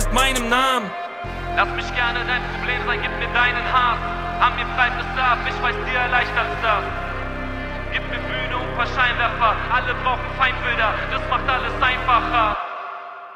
mit meinem Namen. Lass mich gerne dein Problem sein, gib mir deinen Hass. An mir bleibt es ab, ich weiß, dir erleichtert das. Gib mir Bühne und paar Scheinwerfer, alle brauchen Feindbilder, das macht alles einfacher.